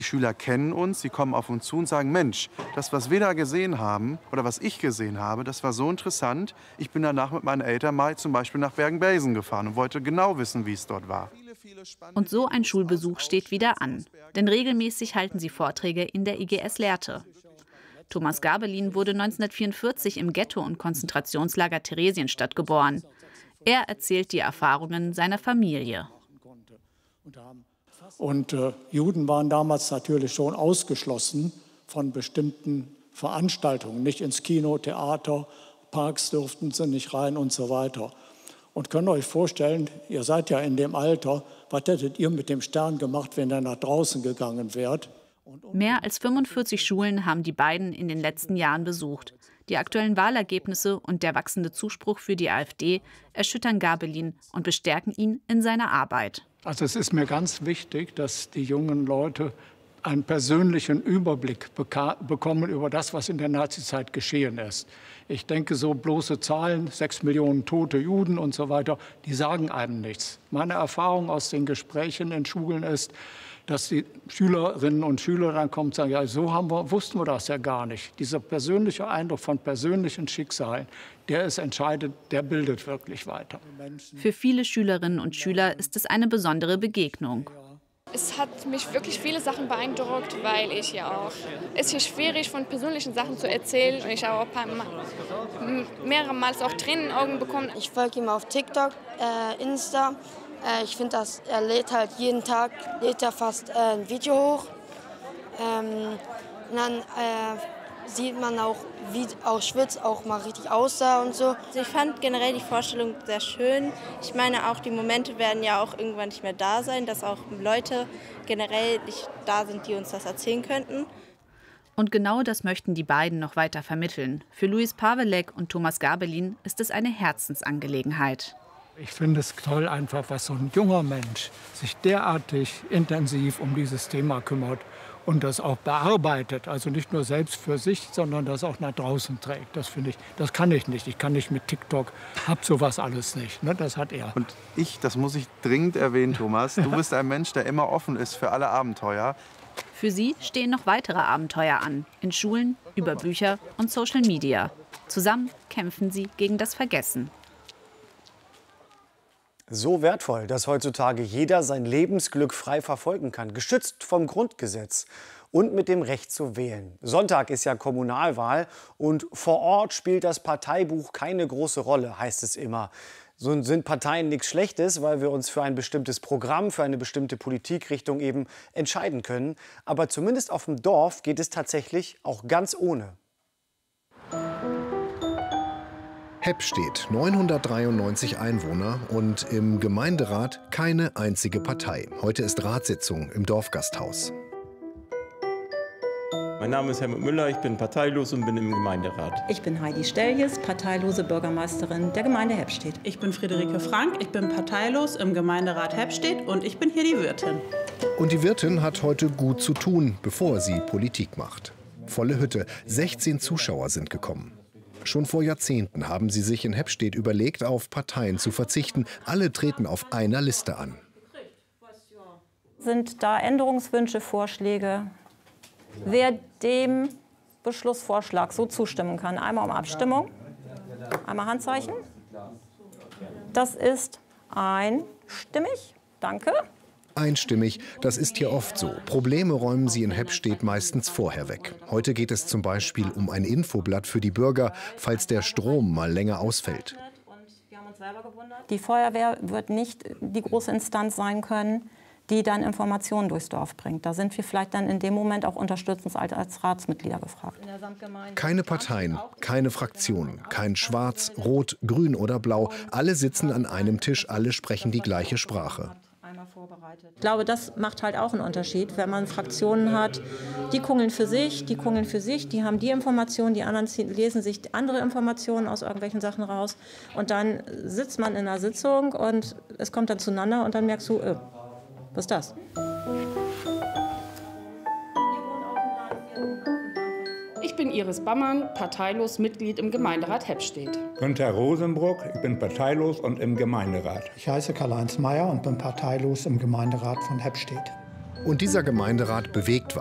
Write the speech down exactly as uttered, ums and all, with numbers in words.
Die Schüler kennen uns, sie kommen auf uns zu und sagen, Mensch, das, was wir da gesehen haben oder was ich gesehen habe, das war so interessant. Ich bin danach mit meinen Eltern mal zum Beispiel nach Bergen-Belsen gefahren und wollte genau wissen, wie es dort war. Und so ein Schulbesuch steht wieder an. Denn regelmäßig halten sie Vorträge in der I G S Lehrte. Thomas Gabelin wurde neunzehnhundertvierundvierzig im Ghetto- und Konzentrationslager Theresienstadt geboren. Er erzählt die Erfahrungen seiner Familie. Und äh, Juden waren damals natürlich schon ausgeschlossen von bestimmten Veranstaltungen. Nicht ins Kino, Theater, Parks durften sie nicht rein und so weiter. Und könnt ihr euch vorstellen, ihr seid ja in dem Alter, was hättet ihr mit dem Stern gemacht, wenn er nach draußen gegangen wärt? Mehr als fünfundvierzig Schulen haben die beiden in den letzten Jahren besucht. Die aktuellen Wahlergebnisse und der wachsende Zuspruch für die AfD erschüttern Gabelin und bestärken ihn in seiner Arbeit. Also es ist mir ganz wichtig, dass die jungen Leute einen persönlichen Überblick bekommen über das, was in der Nazizeit geschehen ist. Ich denke, so bloße Zahlen, sechs Millionen tote Juden und so weiter, die sagen einem nichts. Meine Erfahrung aus den Gesprächen in Schulen ist, dass die Schülerinnen und Schüler dann kommen und sagen, ja, so haben wir, wussten wir das ja gar nicht. Dieser persönliche Eindruck von persönlichen Schicksalen, der ist entscheidend, der bildet wirklich weiter. Für viele Schülerinnen und Schüler ist es eine besondere Begegnung. Es hat mich wirklich viele Sachen beeindruckt, weil ich ja auch, es ist hier schwierig von persönlichen Sachen zu erzählen und ich habe auch ein paar Mal, mehrere Mal auch Tränen in den Augen bekommen. Ich folge ihm auf TikTok, äh, Insta. Äh, ich finde, dass er lädt halt jeden Tag, lädt er fast äh, ein Video hoch. Ähm, und dann äh, sieht man auch, wie Auschwitz auch mal richtig aussah und so. Also ich fand generell die Vorstellung sehr schön. Ich meine, auch die Momente werden ja auch irgendwann nicht mehr da sein, dass auch Leute generell nicht da sind, die uns das erzählen könnten. Und genau das möchten die beiden noch weiter vermitteln. Für Luis Pavelek und Thomas Gabelin ist es eine Herzensangelegenheit. Ich finde es toll einfach, was so ein junger Mensch sich derartig intensiv um dieses Thema kümmert und das auch bearbeitet. Also nicht nur selbst für sich, sondern das auch nach draußen trägt. Das finde ich, das kann ich nicht. Ich kann nicht mit TikTok, hab sowas alles nicht. Ne? Das hat er. Und ich, das muss ich dringend erwähnen, Thomas, du bist ein Mensch, der immer offen ist für alle Abenteuer. Für sie stehen noch weitere Abenteuer an. In Schulen, über Bücher und Social Media. Zusammen kämpfen sie gegen das Vergessen. So wertvoll, dass heutzutage jeder sein Lebensglück frei verfolgen kann, geschützt vom Grundgesetz und mit dem Recht zu wählen. Sonntag ist ja Kommunalwahl und vor Ort spielt das Parteibuch keine große Rolle, heißt es immer. So sind Parteien nichts Schlechtes, weil wir uns für ein bestimmtes Programm, für eine bestimmte Politikrichtung eben entscheiden können. Aber zumindest auf dem Dorf geht es tatsächlich auch ganz ohne. Heppstedt, neunhundertdreiundneunzig Einwohner und im Gemeinderat keine einzige Partei. Heute ist Ratssitzung im Dorfgasthaus. Mein Name ist Helmut Müller, ich bin parteilos und bin im Gemeinderat. Ich bin Heidi Stelljes, parteilose Bürgermeisterin der Gemeinde Heppstedt. Ich bin Friederike Frank, ich bin parteilos im Gemeinderat Heppstedt und ich bin hier die Wirtin. Und die Wirtin hat heute gut zu tun, bevor sie Politik macht. Volle Hütte, sechzehn Zuschauer sind gekommen. Schon vor Jahrzehnten haben sie sich in Heppstedt überlegt, auf Parteien zu verzichten. Alle treten auf einer Liste an. Sind da Änderungswünsche, Vorschläge? Wer dem Beschlussvorschlag so zustimmen kann, einmal um Abstimmung, einmal Handzeichen. Das ist einstimmig. Danke. Einstimmig, das ist hier oft so. Probleme räumen sie in Heppstedt meistens vorher weg. Heute geht es zum Beispiel um ein Infoblatt für die Bürger, falls der Strom mal länger ausfällt. Die Feuerwehr wird nicht die große Instanz sein können, die dann Informationen durchs Dorf bringt. Da sind wir vielleicht dann in dem Moment auch unterstützend als Ratsmitglieder gefragt. Keine Parteien, keine Fraktionen, kein Schwarz, Rot, Grün oder Blau. Alle sitzen an einem Tisch, alle sprechen die gleiche Sprache. Ich glaube, das macht halt auch einen Unterschied, wenn man Fraktionen hat, die kungeln für sich, die kungeln für sich, die haben die Informationen, die anderen lesen sich andere Informationen aus irgendwelchen Sachen raus. Und dann sitzt man in einer Sitzung und es kommt dann zueinander und dann merkst du, äh, was ist das? Ich bin Iris Bammann, parteilos Mitglied im Gemeinderat Heppstedt. Günther Rosenbruck, ich bin parteilos und im Gemeinderat. Ich heiße Karl-Heinz Meyer und bin parteilos im Gemeinderat von Heppstedt. Und dieser Gemeinderat bewegt